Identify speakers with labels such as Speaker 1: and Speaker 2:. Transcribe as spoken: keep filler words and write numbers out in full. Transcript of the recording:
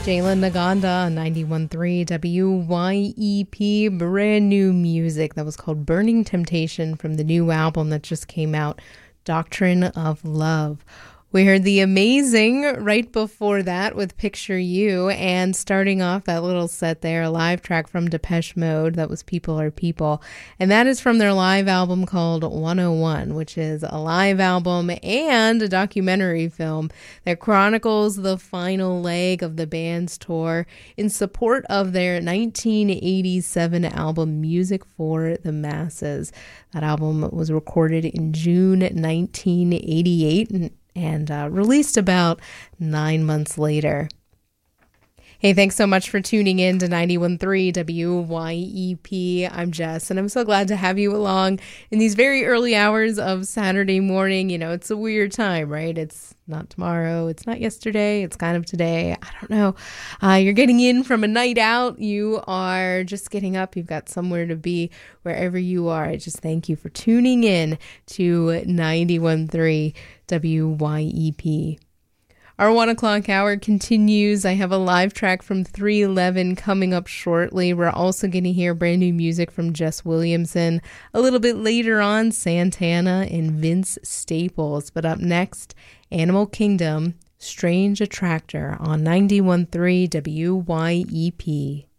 Speaker 1: Jalen Naganda on ninety-one point three W Y E P, brand new music that was called Burning Temptation from the new album that just came out, Doctrine of Love. We heard The Amazing right before that with Picture You, and starting off that little set there, a live track from Depeche Mode, that was People Are People, and that is from their live album called one oh one, which is a live album and a documentary film that chronicles the final leg of the band's tour in support of their nineteen eighty-seven album Music for the Masses. That album was recorded in June nineteen eighty-eight and and uh, released about nine months later. Hey, thanks so much for tuning in to ninety-one point three W Y E P. I'm Jess, and I'm so glad to have you along in these very early hours of Saturday morning. You know, it's a weird time, right? It's not tomorrow. It's not yesterday. It's kind of today. I don't know. Uh, you're getting in from a night out. You are just getting up. You've got somewhere to be wherever you are. I just thank you for tuning in to ninety-one point three W Y E P. Our one o'clock hour continues. I have a live track from three eleven coming up shortly. We're also going to hear brand new music from Jess Williamson. A little bit later on, Santana and Vince Staples. But up next, Animal Kingdom, Strange Attractor on ninety-one point three W Y E P.